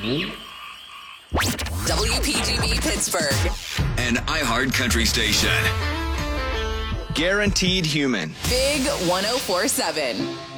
WPGB Pittsburgh. An iHeart Country station. Guaranteed Human. Big 1047.